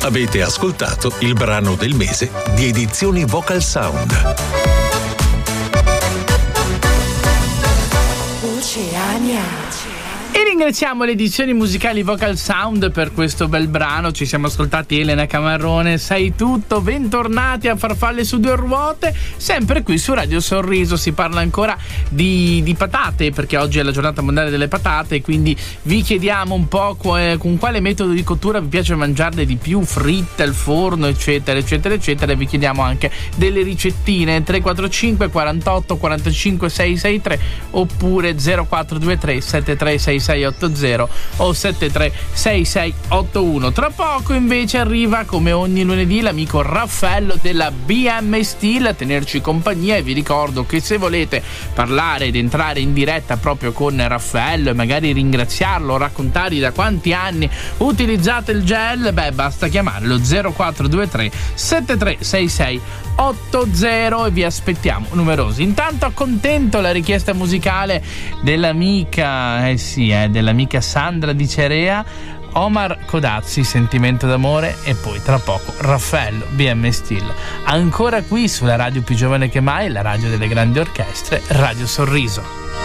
Avete ascoltato il brano del mese di Edizioni Vocal Sound. Oceania. E ringraziamo le edizioni musicali Vocal Sound per questo bel brano. Ci siamo ascoltati Elena Camarrone, Sai Tutto. Bentornati a Farfalle su due ruote, sempre qui su Radio Sorriso. Si parla ancora di patate, perché oggi è la giornata mondiale delle patate, quindi vi chiediamo un po' con quale metodo di cottura vi piace mangiarle di più, fritte al forno, eccetera eccetera eccetera. Vi chiediamo anche delle ricettine. 345 48 45 663 oppure 0423 7366 680 o 736681. Tra poco invece arriva, come ogni lunedì, l'amico Raffaello della BM Steel a tenerci compagnia. E vi ricordo che se volete parlare ed entrare in diretta proprio con Raffaello e magari ringraziarlo, raccontargli da quanti anni utilizzate il gel, basta chiamarlo 0423 7366 80 e vi aspettiamo numerosi. Intanto accontento la richiesta musicale dell'amica dell'amica Sandra di Cerea, Omar Codazzi, Sentimento d'amore, e poi tra poco Raffaello BM Steel, ancora qui sulla radio più giovane che mai, la radio delle grandi orchestre, Radio Sorriso.